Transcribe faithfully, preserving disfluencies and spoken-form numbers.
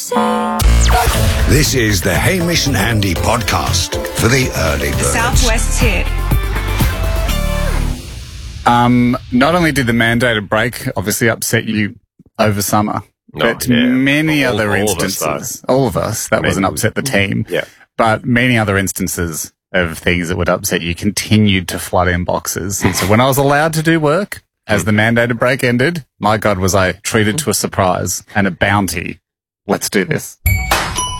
say. This is the Hamish and Andy podcast for the early birds. Southwest's hit. Um, not only did the mandated break obviously upset you over summer, Oh, but yeah. many All- other all of us, instances, all of us, that Many- wasn't upset the team, Yeah. but many other instances of things that would upset you continued to flood inboxes. And so when I was allowed to do work, as the mandated break ended, my God, was I treated to a surprise and a bounty. Let's do this.